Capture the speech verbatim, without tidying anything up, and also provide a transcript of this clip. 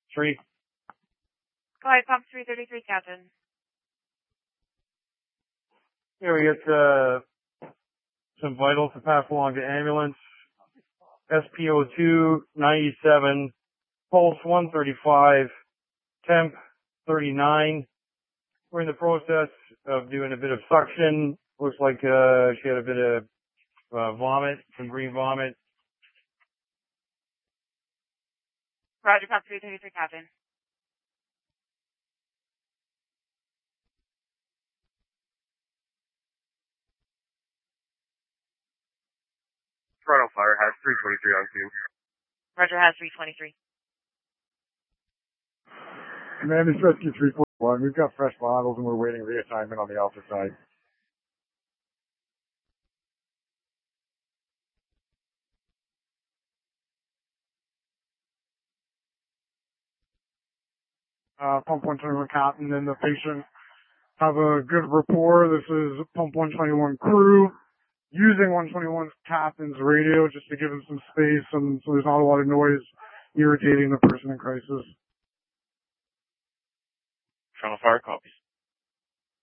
Three. Go ahead, pump three thirty-three, Captain. Here we get uh, some vitals to pass along to ambulance. S P O two ninety-seven, pulse one thirty-five, temp thirty-nine. We're in the process of doing a bit of suction. Looks like uh, she had a bit of uh, vomit, some green vomit. Roger, pump three thirty-three, Captain. Toronto Fire has three twenty-three on scene. Roger, has three twenty-three. Commanders Rescue three forty-one. We've got fresh bottles and we're waiting reassignment on the Alpha side. Uh, Pump one twenty-one Captain and the patient have a good rapport. This is Pump one twenty-one crew using one twenty-one's captain's radio just to give him some space and so there's not a lot of noise irritating the person in crisis. Toronto Fire copies.